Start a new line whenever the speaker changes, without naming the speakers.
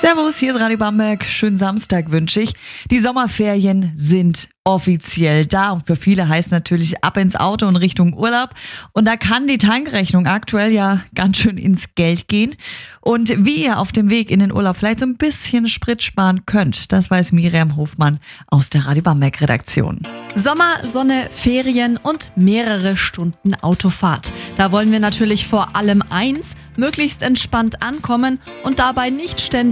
Servus, hier ist Radio Bamberg. Schönen Samstag wünsche ich. Die Sommerferien sind offiziell da und für viele heißt natürlich ab ins Auto und Richtung Urlaub. Und da kann die Tankrechnung aktuell ja ganz schön ins Geld gehen. Und wie ihr auf dem Weg in den Urlaub vielleicht so ein bisschen Sprit sparen könnt, das weiß Miriam Hofmann aus der Radio Bamberg Redaktion.
Sommer, Sonne, Ferien und mehrere Stunden Autofahrt. Da wollen wir natürlich vor allem eins, möglichst entspannt ankommen und dabei nicht ständig